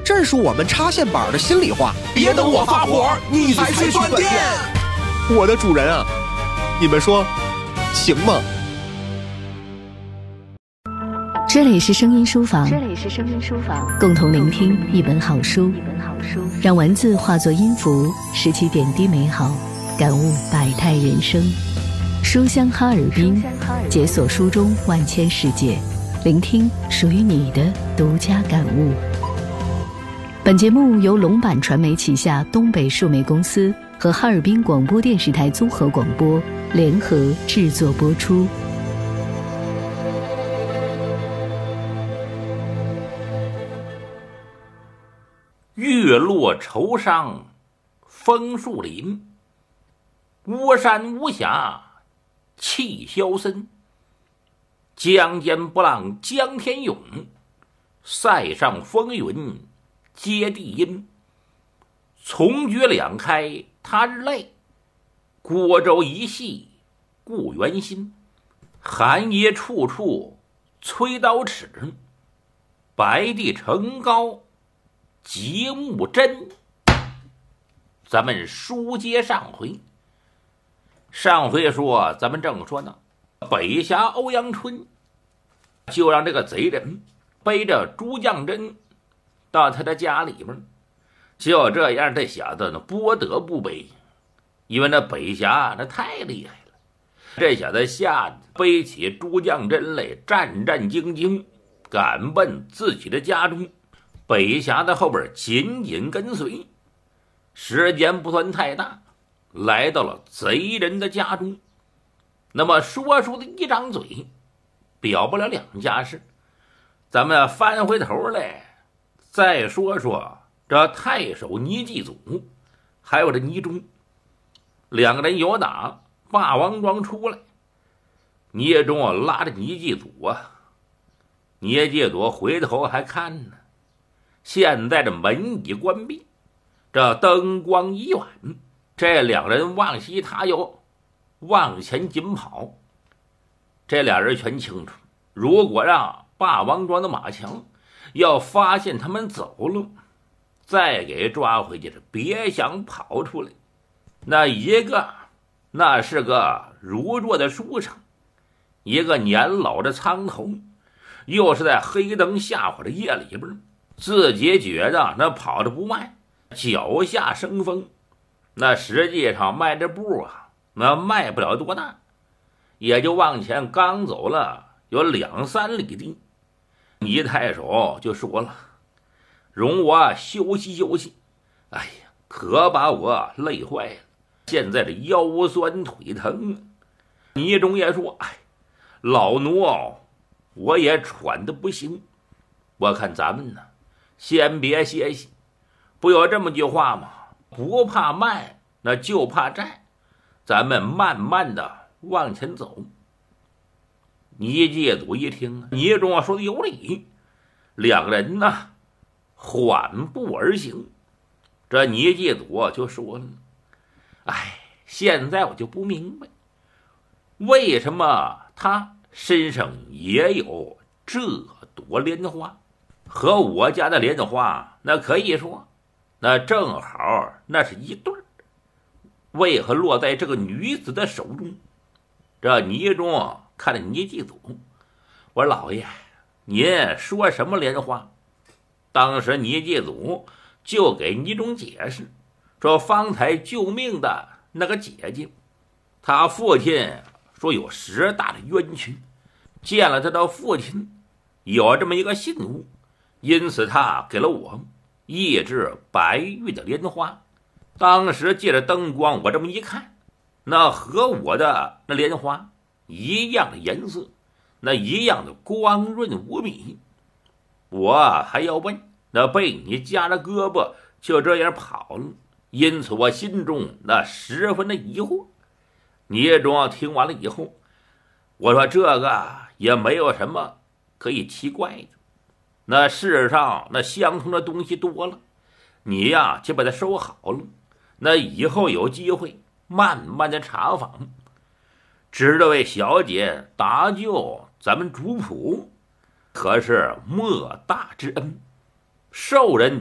这是我们插线板的心里话。 别等我发火，你才去断电。 我的主人啊，你们说行吗？ 这里是声音书房，共同聆听一本好书，让文字化作音符，拾起点滴美好，感悟百态人生。书香哈尔滨，解锁书中万千世界，聆听属于你的独家感悟。本节目由龙板传媒旗下东北数媒公司和哈尔滨广播电视台综合广播联合制作播出。 月落愁伤枫树林，巫山巫峡气萧森。江间波浪江天涌，塞上风云接地阴。从觉两开他日泪，郭州一系故园心。寒夜处处催刀尺，白帝城高极目真。咱们书接上回说，咱们正说呢，北峡欧阳春就让这个贼人背着朱绛珍到他的家里边，就这样这小子呢不得不背，因为那北峡那太厉害了。这小子吓得背起朱绛珍来，战战兢兢赶奔自己的家中。北峡的后边紧紧跟随，时间不算太大，来到了贼人的家中。那么说书的一张嘴表不了两家事，咱们翻回头来再说说这太守倪继祖还有这倪忠两个人由打霸王庄出来。聂忠拉着倪继祖啊，聂继祖回头还看呢，现在这门已关闭，这灯光已远，这两人往西他又往前紧跑。这俩人全清楚，如果让霸王庄的马强要发现他们走了，再给抓回去，是别想跑出来。那一个那是个如弱的书生，一个年老的苍头，又是在黑灯瞎火的夜里边，自己觉得那跑得不慢，脚下生风，那实际上迈着步啊，那迈不了多大，也就往前刚走了有2-3里地。倪太守就说了，容我休息休息，哎呀，可把我累坏了，现在这腰酸腿疼。倪忠也说，哎，老奴我也喘得不行，我看咱们呢先别歇息。不有这么句话吗？不怕慢，那就怕站，咱们慢慢的往前走。倪继祖一听，倪忠说的有理，两个人呢缓步而行。这倪继祖就说了，哎，现在我就不明白，为什么他身上也有这朵莲花，和我家的莲花那可以说那正好那是一对儿，为何落在这个女子的手中？这倪忠看着倪继祖，我说老爷，您说什么莲花？当时倪继祖就给倪忠解释说，方才救命的那个姐姐，他父亲说有10大的冤屈，见了他的父亲有这么一个信物，因此他给了我一支白玉的莲花。当时借着灯光我这么一看，那和我的那莲花一样的颜色，那一样的光润无比。我还要问，那被你夹着胳膊就这样跑了，因此我心中那十分的疑惑。聂忠听完了以后，我说这个也没有什么可以奇怪的，那世上那相同的东西多了，你呀就把它收好了，那以后有机会慢慢的查访。知这位小姐搭救咱们主仆，可是莫大之恩，受人